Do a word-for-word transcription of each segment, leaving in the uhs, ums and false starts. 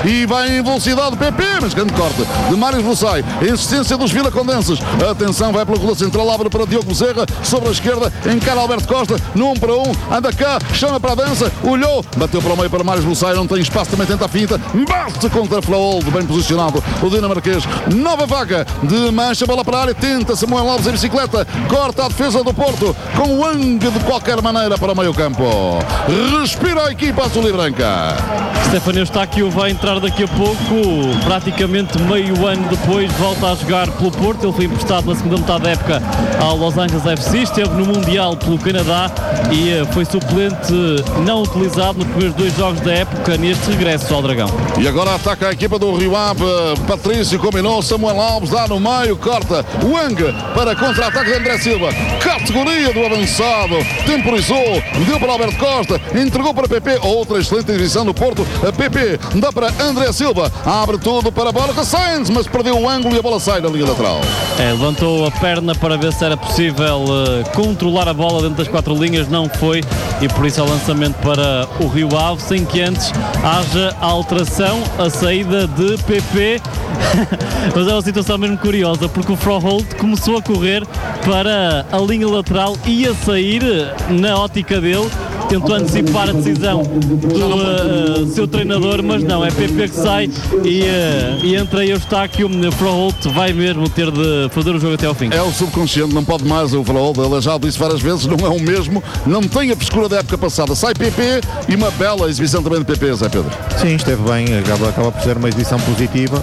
e vai em velocidade P P, mas grande corte de Mário Bussai, insistência dos Vila Condenses, atenção, vai pela rua central, abre para Diogo Bezerra, sobre a esquerda, encara Alberto Costa, no um para um, anda cá, chama para a dança, olhou, bateu para o meio para Mário Bussai, não tem espaço, também tenta a finta, bate contra Flaoldo, bem posicionado o dinamarquês, nova vaga de Mancha, bola para a área, tenta Samuel Alves em bicicleta, corta a defesa do Porto, com o Wang de qualquer maneira para o meio campo, respira a equipa azul e branca. Stefano Eustáquio vai entrar daqui a pouco, praticamente meio ano depois volta a jogar pelo Porto. Ele foi emprestado na segunda metade da época ao Los Angeles F C, esteve no Mundial pelo Canadá e foi suplente não utilizado nos primeiros dois jogos da época neste regresso ao Dragão. E agora ataca a equipa do Rio Ave, Patrício combinou, Samuel Alves dá no meio, corta Wang para contra-ataque de André Silva, categoria do avançado, temporizou, deu para Alberto Costa, entregou para P P, outra excelente exibição do Porto, a P P dá para André Silva, abre tudo para a bola com Sainz, mas perdeu o ângulo e a bola sai da linha lateral. É, levantou a perna para ver se era possível uh, controlar a bola dentro das quatro linhas, não foi, e por isso é o lançamento para o Rio Ave, sem que antes haja alteração, a saída de P P. Mas é uma situação mesmo curiosa, porque o Froholt começou a correr para a linha lateral, ia sair na ótica dele, tentou antecipar a decisão do uh, seu treinador, mas não, é P P que sai e, uh, e entra Eustáquio. O Froholt vai mesmo ter de fazer o jogo até ao fim. É o subconsciente, não pode mais o Froholt, ele já disse várias vezes, não é o mesmo, não tem a frescura da época passada, sai P P e uma bela exibição também de P P, Zé Pedro. Sim, esteve bem, acaba, acaba por ser uma exibição positiva,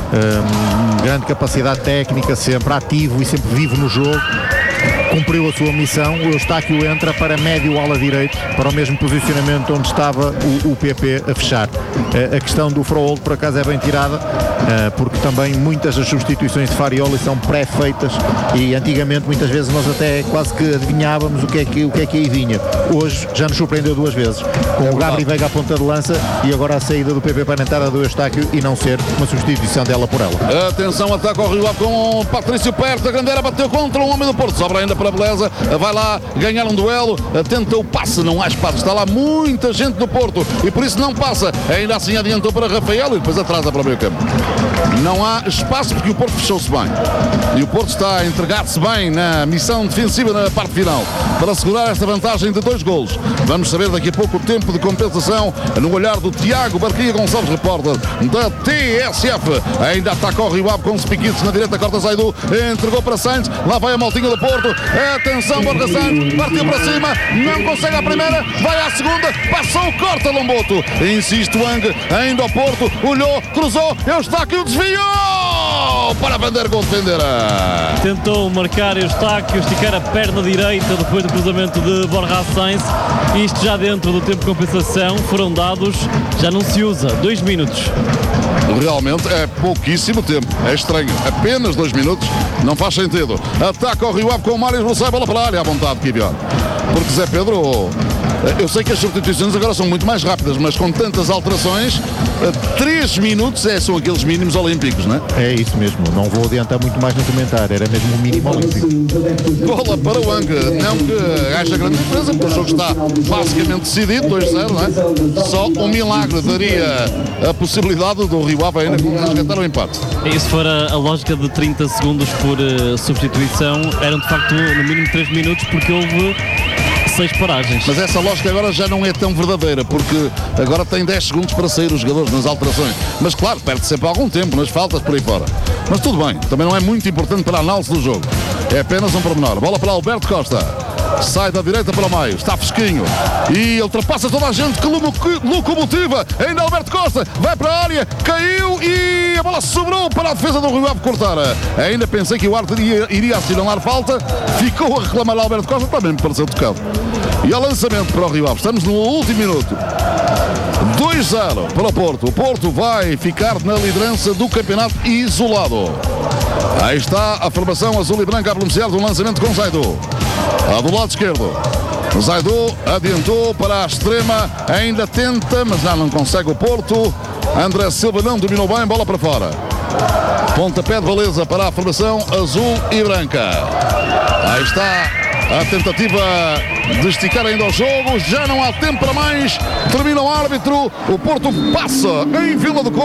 um, grande capacidade técnica, sempre ativo e sempre vivo no jogo. Cumpriu a sua missão, o Eustáquio entra para médio ala direito, para o mesmo posicionamento onde estava o, o P P a fechar. A, a questão do Froholt, por acaso, é bem tirada, porque também muitas das substituições de Farioli são pré-feitas e antigamente muitas vezes nós até quase que adivinhávamos o que é que, o que, é que aí vinha. Hoje já nos surpreendeu duas vezes, com o Gabri Veiga à ponta de lança e agora a saída do P P para a entrada do Eustáquio e não ser uma substituição dela por ela. Atenção, ataque ao Rio Ave com o Patrício perto, a Grandeira bateu contra um homem do Porto, sobra ainda para a Beleza, vai lá ganhar um duelo, tenta o passe, não há espaço, está lá muita gente do Porto e por isso não passa, ainda assim adiantou para Rafael e depois atrasa para o meio campo. Não há espaço porque o Porto fechou-se bem e o Porto está a entregar-se bem na missão defensiva na parte final para assegurar esta vantagem de dois golos. Vamos saber daqui a pouco o tempo de compensação no olhar do Tiago Barquinha Gonçalves, repórter da T S F. Ainda ataca o Rio Ave com Spiquitos na direita, corta Zaidu, entregou para Sainz, lá vai a maltinha do Porto, atenção Borja Sainz, partiu para cima, não consegue a primeira, vai à segunda, passou, corta Lomboto, insiste Wang, ainda ao Porto, olhou, cruzou, Eustáquio desviou para Vander Gol defender. Tentou marcar Eustáquio, esticar a perna direita depois do cruzamento de Borja Sainz, isto já dentro do tempo de compensação, foram dados, já não se usa, dois minutos. Realmente é pouquíssimo tempo, é estranho, apenas dois minutos, não faz sentido. Ataca o Rio Ave com o Mário Bussai, bola para a área à vontade, Kibior. Porque Zé Pedro, eu sei que as substituições agora são muito mais rápidas, mas com tantas alterações, três minutos é, são aqueles mínimos olímpicos, não é? É isso mesmo, não vou adiantar muito mais no comentário, era mesmo o mínimo olímpico. Bola para o Wang, não que haja grande diferença, porque o jogo está basicamente decidido, dois a zero, não é? Só um milagre daria a possibilidade do Rio Ave ainda resgatar o empate. E se for a, a lógica de trinta segundos por uh, substituição, eram de facto no mínimo três minutos, porque houve seis paragens. Mas essa lógica agora já não é tão verdadeira, porque agora tem dez segundos para sair os jogadores nas alterações. Mas claro, perde sempre algum tempo nas faltas por aí fora. Mas tudo bem, também não é muito importante para a análise do jogo. É apenas um pormenor. Bola para Alberto Costa. Sai da direita para o meio, está fresquinho e ultrapassa toda a gente, que locomotiva, ainda Alberto Costa, vai para a área, caiu e a bola sobrou para a defesa do Rio Ave cortar. Ainda pensei que o árbitro iria, iria assinalar falta, ficou a reclamar Alberto Costa, também me pareceu tocado. E ao lançamento para o Rio Ave, estamos no último minuto. dois a zero para o Porto, o Porto vai ficar na liderança do campeonato isolado. Aí está a formação azul e branca a beneficiar do lançamento com Zaidu. A do lado esquerdo, Zaidu adiantou para a extrema, ainda tenta, mas já não consegue o Porto. André Silva não dominou bem, bola para fora. Pontapé de baliza para a formação azul e branca. Aí está a tentativa de esticar ainda o jogo, já não há tempo para mais, termina o árbitro, o Porto passa em Vila do Conde.